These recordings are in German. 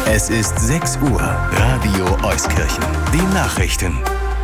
Es ist 6 Uhr. Radio Euskirchen. Die Nachrichten.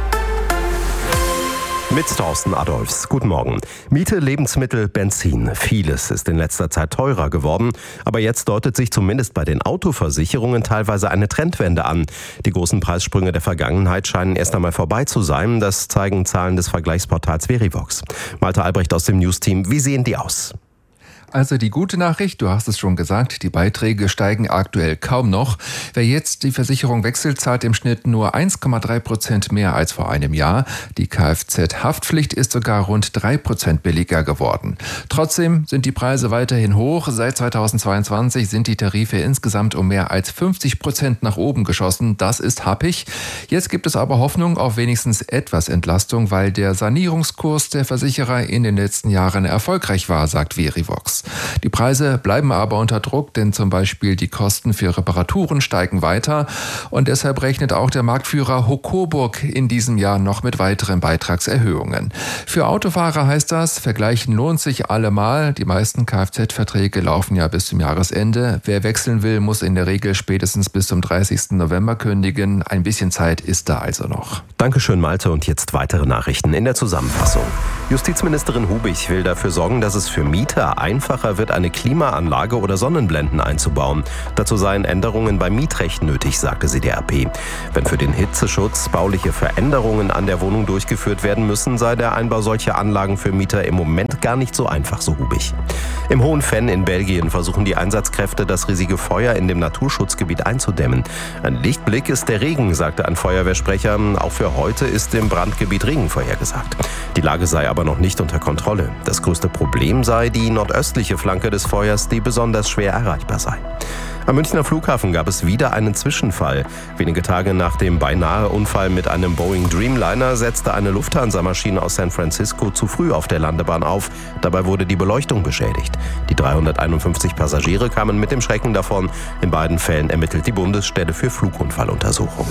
Mit Thorsten Adolfs. Guten Morgen. Miete, Lebensmittel, Benzin. Vieles ist in letzter Zeit teurer geworden. Aber jetzt deutet sich zumindest bei den Autoversicherungen teilweise eine Trendwende an. Die großen Preissprünge der Vergangenheit scheinen erst einmal vorbei zu sein. Das zeigen Zahlen des Vergleichsportals Verivox. Malte Albrecht aus dem News-Team. Wie sehen die aus? Also die gute Nachricht, du hast es schon gesagt, die Beiträge steigen aktuell kaum noch. Wer jetzt die Versicherung wechselt, zahlt im Schnitt nur 1,3% mehr als vor einem Jahr. Die Kfz-Haftpflicht ist sogar rund 3% billiger geworden. Trotzdem sind die Preise weiterhin hoch. Seit 2022 sind die Tarife insgesamt um mehr als 50% nach oben geschossen. Das ist happig. Jetzt gibt es aber Hoffnung auf wenigstens etwas Entlastung, weil der Sanierungskurs der Versicherer in den letzten Jahren erfolgreich war, sagt Verivox. Die Preise bleiben aber unter Druck, denn zum Beispiel die Kosten für Reparaturen steigen weiter und deshalb rechnet auch der Marktführer Hocoburg in diesem Jahr noch mit weiteren Beitragserhöhungen. Für Autofahrer heißt das, vergleichen lohnt sich allemal. Die meisten Kfz-Verträge laufen ja bis zum Jahresende. Wer wechseln will, muss in der Regel spätestens bis zum 30. November kündigen. Ein bisschen Zeit ist da also noch. Dankeschön, Malte. Und jetzt weitere Nachrichten in der Zusammenfassung. Justizministerin Hubig will dafür sorgen, dass es für Mieter einfacher wird, eine Klimaanlage oder Sonnenblenden einzubauen. Dazu seien Änderungen beim Mietrecht nötig, sagte sie der RP. Wenn für den Hitzeschutz bauliche Veränderungen an der Wohnung durchgeführt werden müssen, sei der Einbau solcher Anlagen für Mieter im Moment gar nicht so einfach, so Hubig. Im Hohen Venn in Belgien versuchen die Einsatzkräfte, das riesige Feuer in dem Naturschutzgebiet einzudämmen. Ein Lichtblick ist der Regen, sagte ein Feuerwehrsprecher. Auch für heute ist im Brandgebiet Regen vorhergesagt. Die Lage sei aber noch nicht unter Kontrolle. Das größte Problem sei die nordöstliche Flanke des Feuers, die besonders schwer erreichbar sei. Am Münchner Flughafen gab es wieder einen Zwischenfall. Wenige Tage nach dem Beinahe-Unfall mit einem Boeing Dreamliner setzte eine Lufthansa-Maschine aus San Francisco zu früh auf der Landebahn auf. Dabei wurde die Beleuchtung beschädigt. Die 351 Passagiere kamen mit dem Schrecken davon. In beiden Fällen ermittelt die Bundesstelle für Flugunfalluntersuchung.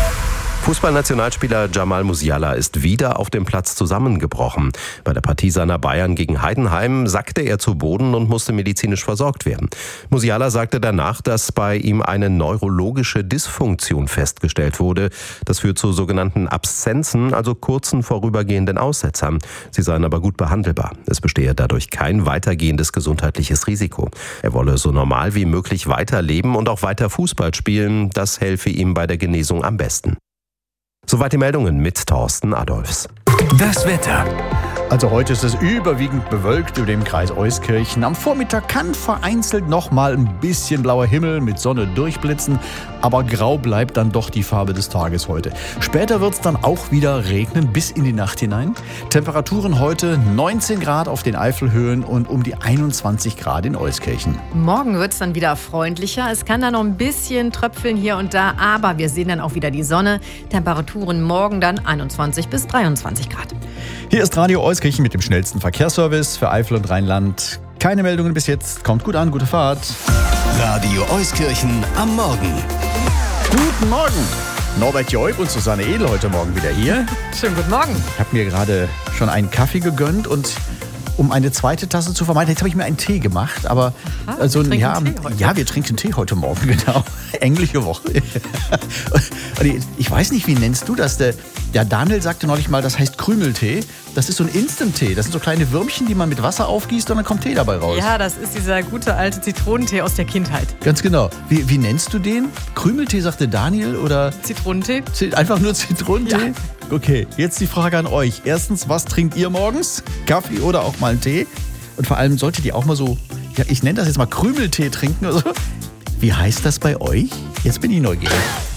Fußballnationalspieler Jamal Musiala ist wieder auf dem Platz zusammengebrochen. Bei der Partie seiner Bayern gegen Heidenheim sackte er zu Boden und musste medizinisch versorgt werden. Musiala sagte danach, dass bei ihm eine neurologische Dysfunktion festgestellt wurde. Das führt zu sogenannten Abszenzen, also kurzen vorübergehenden Aussetzern. Sie seien aber gut behandelbar. Es bestehe dadurch kein weitergehendes gesundheitliches Risiko. Er wolle so normal wie möglich weiterleben und auch weiter Fußball spielen. Das helfe ihm bei der Genesung am besten. Soweit die Meldungen mit Thorsten Adolfs. Das Wetter. Also heute ist es überwiegend bewölkt über dem Kreis Euskirchen. Am Vormittag kann vereinzelt noch mal ein bisschen blauer Himmel mit Sonne durchblitzen, aber grau bleibt dann doch die Farbe des Tages heute. Später wird es dann auch wieder regnen bis in die Nacht hinein. Temperaturen heute 19 Grad auf den Eifelhöhen und um die 21 Grad in Euskirchen. Morgen wird es dann wieder freundlicher. Es kann dann noch ein bisschen tröpfeln hier und da, aber wir sehen dann auch wieder die Sonne. Temperaturen morgen dann 21 bis 23 Grad. Hier ist Radio Euskirchen mit dem schnellsten Verkehrsservice für Eifel und Rheinland. Keine Meldungen bis jetzt. Kommt gut an, gute Fahrt. Radio Euskirchen am Morgen. Guten Morgen. Norbert Joib und Susanne Edel heute Morgen wieder hier. Schönen guten Morgen. Ich habe mir gerade schon einen Kaffee gegönnt und um eine zweite Tasse zu vermeiden, jetzt habe ich mir einen Tee gemacht. Aber also, wir trinken Tee heute Morgen, genau. Englische Woche. Ich weiß nicht, wie nennst du das? Der Daniel sagte neulich mal, das heißt Krümeltee. Das ist so ein Instant-Tee. Das sind so kleine Würmchen, die man mit Wasser aufgießt und dann kommt Tee dabei raus. Ja, das ist dieser gute alte Zitronentee aus der Kindheit. Ganz genau. Wie nennst du den? Krümeltee, sagte Daniel, oder? Zitronentee. Einfach nur Zitronentee? Ja. Okay, jetzt die Frage an euch. Erstens, was trinkt ihr morgens? Kaffee oder auch mal einen Tee? Und vor allem solltet ihr auch mal so, ja, ich nenne das jetzt mal Krümeltee trinken oder so. Wie heißt das bei euch? Jetzt bin ich neugierig.